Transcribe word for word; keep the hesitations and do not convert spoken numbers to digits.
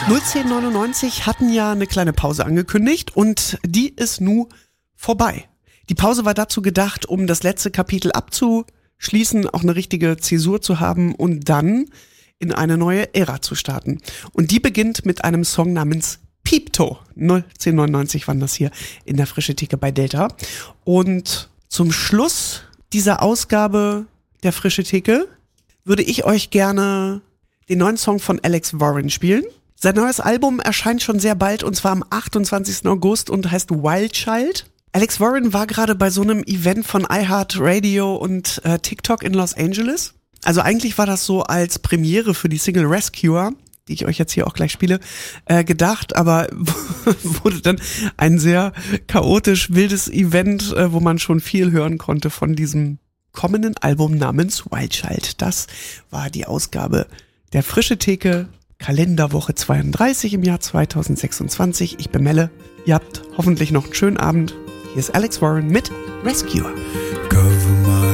null zehn neunundneunzig hatten ja eine kleine Pause angekündigt und die ist nun vorbei. Die Pause war dazu gedacht, um das letzte Kapitel abzuschließen, auch eine richtige Zäsur zu haben und dann in eine neue Ära zu starten. Und die beginnt mit einem Song namens Piepto. null zehn neunundneunzig waren das hier in der Frische Theke bei Delta. Und zum Schluss dieser Ausgabe der Frische Theke würde ich euch gerne den neuen Song von Alex Warren spielen. Sein neues Album erscheint schon sehr bald und zwar am achtundzwanzigsten August und heißt Wild Child. Alex Warren war gerade bei so einem Event von iHeartRadio und äh, TikTok in Los Angeles. Also eigentlich war das so als Premiere für die Single Rescuer, die ich euch jetzt hier auch gleich spiele, äh, gedacht, aber wurde dann ein sehr chaotisch wildes Event, äh, wo man schon viel hören konnte von diesem kommenden Album namens Wild Child. Das war die Ausgabe der Frische Theke, Kalenderwoche zweiunddreißig im Jahr zweitausendsechsundzwanzig. Ich bin Melle. Ihr habt hoffentlich noch einen schönen Abend. Hier ist Alex Warren mit Rescuer.